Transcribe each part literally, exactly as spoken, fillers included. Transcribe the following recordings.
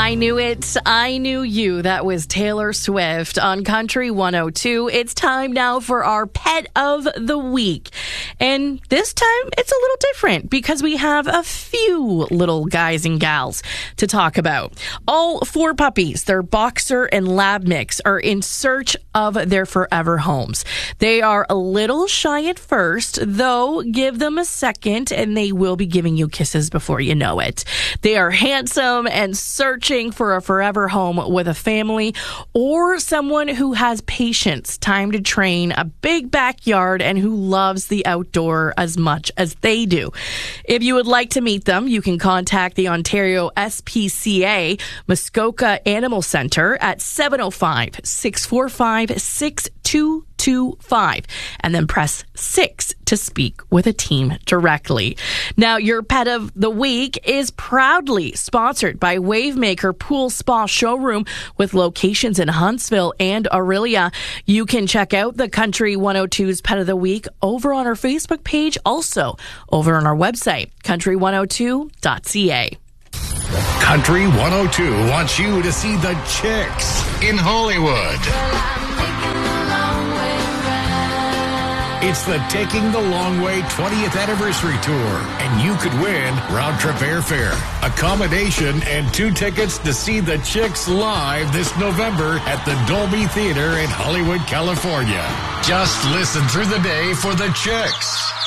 I knew it. I knew you. That was Taylor Swift on Country one oh two. It's time now for our Pet of the Week. And this time it's a little different because we have a few little guys and gals to talk about. All four puppies, their boxer and lab mix, are in search of their forever homes. They are a little shy at first, though give them a second and they will be giving you kisses before you know it. They are handsome and searching for a forever home with a family or someone who has patience, time to train, a big backyard, and who loves the outdoor as much as they do. If you would like to meet them, you can contact the Ontario S P C A Muskoka Animal Centre at seven oh five, six four five, six two two five and then press six to speak with a team directly. Now, your Pet of the Week is proudly sponsored by Wavemaker Pool Spa Showroom with locations in Huntsville and Aurelia. You can check out the Country one oh two's Pet of the Week over on our Facebook page, also over on our website, country one oh two dot c a. Country one oh two wants you to see the Chicks in Hollywood. It's the Taking the Long Way twentieth Anniversary Tour, and you could win round-trip airfare, accommodation, and two tickets to see the Chicks live this November at the Dolby Theater in Hollywood, California. Just listen through the day for the Chicks.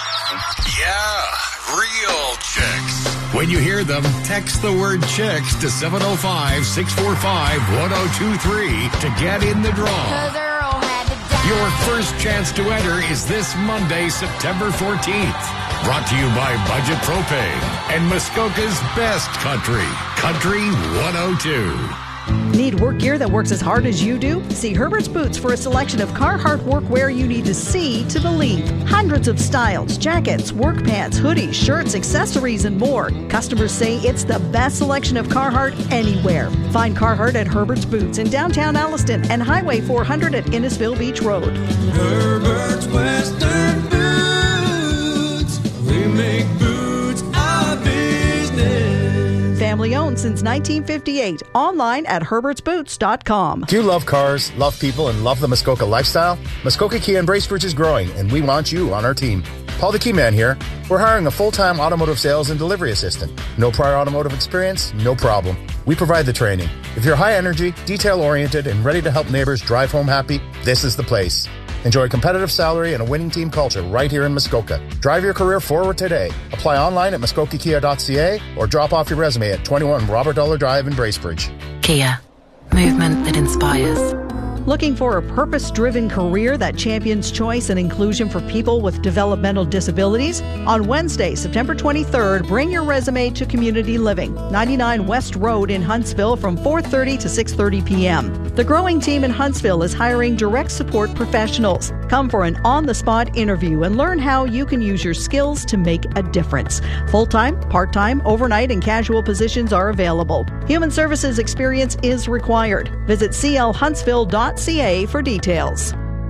Yeah, real Chicks. When you hear them, text the word Chicks to seven oh five, six four five, one oh two three to get in the draw. Your first chance to enter is this Monday, September fourteenth. Brought to you by Budget Propane and Muskoka's best country, Country one oh two. Need work gear that works as hard as you do? See Herbert's Boots for a selection of Carhartt workwear you need to see to believe. Hundreds of styles, jackets, work pants, hoodies, shirts, accessories, and more. Customers say it's the best selection of Carhartt anywhere. Find Carhartt at Herbert's Boots in downtown Alliston and Highway four hundred at Innisfil Beach Road. Herbert's Western Boots. We make boots our business. Family owned since nineteen fifty-eight. Online at herberts boots dot com. Do you love cars, love people, and love the Muskoka lifestyle? Muskoka Kia in Bracebridge is growing, and we want you on our team. Paul the Key Man here. We're hiring a full-time automotive sales and delivery assistant. No prior automotive experience? No problem. We provide the training. If you're high energy, detail-oriented, and ready to help neighbors drive home happy, this is the place. Enjoy a competitive salary and a winning team culture right here in Muskoka. Drive your career forward today. Apply online at muskoka kia dot c a or drop off your resume at twenty-one Robert Dollar Drive in Bracebridge. Kia. Movement that inspires. Looking for a purpose-driven career that champions choice and inclusion for people with developmental disabilities? On Wednesday, September twenty-third, bring your resume to Community Living, ninety-nine West Road in Huntsville from four thirty to six thirty p.m. The growing team in Huntsville is hiring direct support professionals. Come for an on-the-spot interview and learn how you can use your skills to make a difference. Full-time, part-time, overnight, and casual positions are available. Human services experience is required. Visit c l huntsville dot c a for details.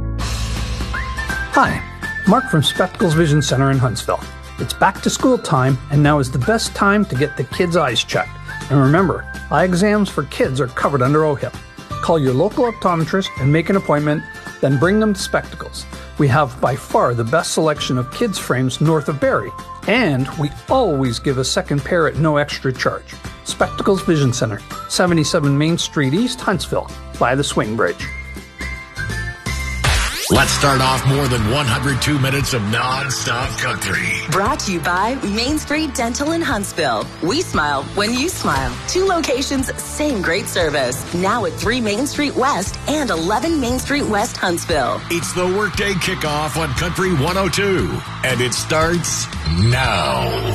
Hi, Mark from Spectacles Vision Center in Huntsville. It's back to school time, and now is the best time to get the kids' eyes checked. And remember, eye exams for kids are covered under O H I P. Call your local optometrist and make an appointment, then bring them to Spectacles. We have by far the best selection of kids' frames north of Barrie, and we always give a second pair at no extra charge. Spectacles Vision Center, seventy-seven Main Street East, Huntsville, by the Swing Bridge. Let's start off more than one hundred two minutes of non-stop country. Brought to you by Main Street Dental in Huntsville. We smile when you smile. Two locations, same great service. Now at three Main Street West and eleven Main Street West, Huntsville. It's the Workday Kickoff on Country one oh two, and it starts now.